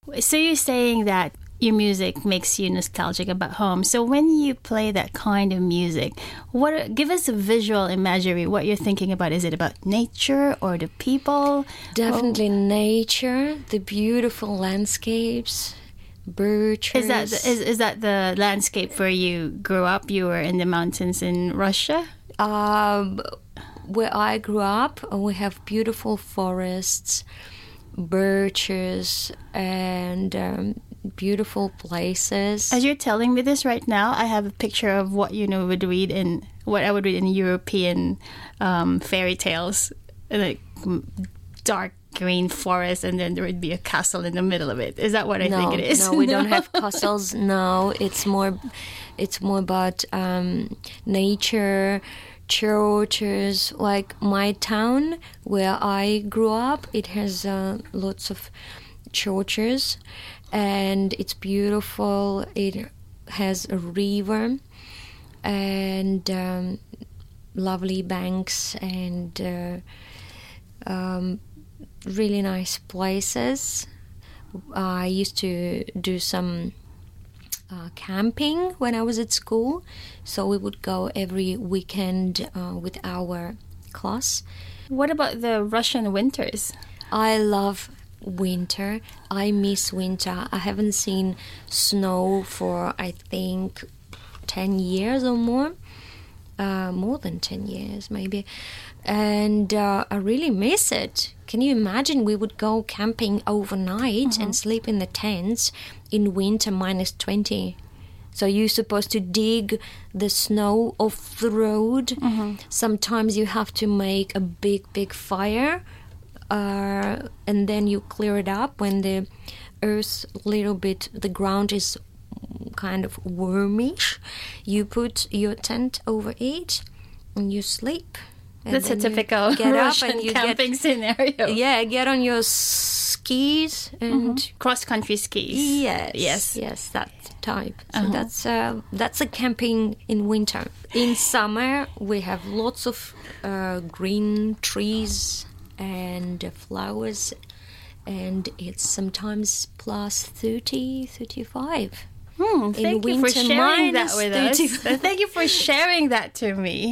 So you're saying that your music makes you nostalgic about home. So when you play that kind of music, give us a visual imagery, what you're thinking about. Is it about nature or the people? Definitely nature, the beautiful landscapes, birches. Is that the landscape where you grew up? You were in the mountains in Russia? Where I grew up, we have beautiful forests, birches, and beautiful places. As you're telling me this right now, I have a picture of what I would read in European fairy tales, like dark green forest, and then there would be a castle in the middle of it. Is that what I think it is? No, we don't have castles. No, it's more about nature, churches. Like my town where I grew up, it has lots of churches, and it's beautiful. It has a river and lovely banks and really nice places. I used to do some camping when I was at school, so we would go every weekend with our class. What about the Russian winters? I love winter. I miss winter. I haven't seen snow for, I think, 10 years or more. More than 10 years, maybe. And I really miss it. Can you imagine? We would go camping overnight and sleep in the tents in winter -20. So you're supposed to dig the snow off the road. Sometimes you have to make a big fire, and then you clear it up when the earth the ground is kind of wormish. You put your tent over it and you sleep. And that's a typical Russian camping scenario. Yeah, get on your skis and cross-country skis. Yes, that type. So that's a camping in winter. In summer, we have lots of green trees and flowers, and it's sometimes plus 30, 35. Thank you for sharing that with us. Thank you for sharing that to me.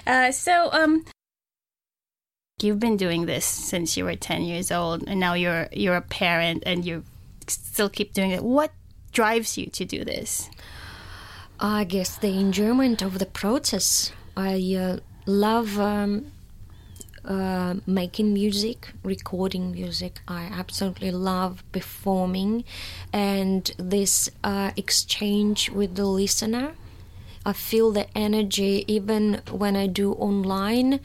You've been doing this since you were 10 years old, and now you're a parent, and you still keep doing it. What drives you to do this? I guess the enjoyment of the process. I love making music, recording music. I absolutely love performing, and this exchange with the listener. I feel the energy even when I do online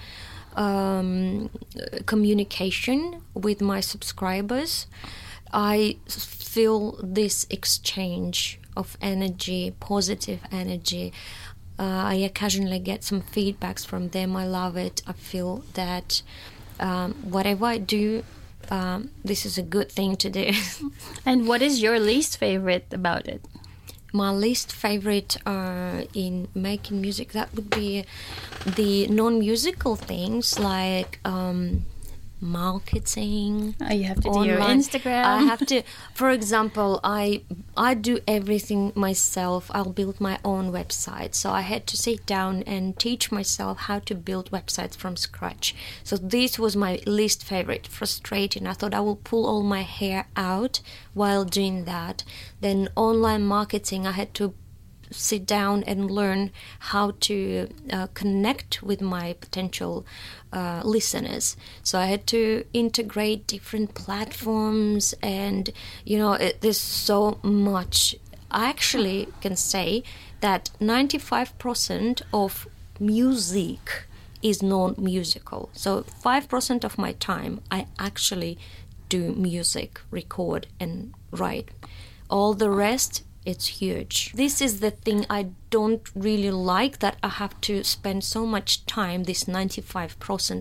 communication with my subscribers. I feel this exchange of energy, positive energy. I occasionally get some feedbacks from them. I love it. I feel that whatever I do, this is a good thing to do. And what is your least favorite about it? My least favorite in making music, that would be the non-musical things like marketing. You have to online. Do your Instagram. I have to. For example, I do everything myself. I'll build my own website. So I had to sit down and teach myself how to build websites from scratch. So this was my least favorite, frustrating. I thought I will pull all my hair out while doing that. Then online marketing, I had to sit down and learn how to connect with my potential listeners. So I had to integrate different platforms, and there's so much. I actually can say that 95% of music is non-musical. So 5% of my time I actually do music, record and write. All the rest, it's huge. This is the thing I don't really like, that I have to spend so much time, this 95%